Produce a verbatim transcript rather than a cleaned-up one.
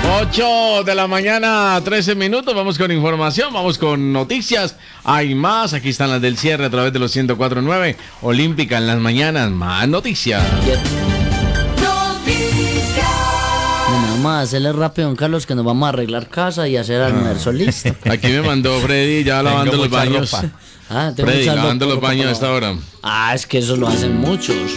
ocho de la mañana, trece minutos. Vamos con información, vamos con noticias. Hay más, aquí están las del cierre a través de los ciento cuatro punto nueve. Olímpica en las mañanas, más noticias. Bueno, vamos a hacerle rápido, don Carlos, que nos vamos a arreglar casa y hacer almuerzo. Listo. Aquí me mandó Freddy ya lavando los baños. Ah, tengo Freddy, mucha lavando ropa, los baños a ropa esta hora. Ah, es que eso lo hacen muchos.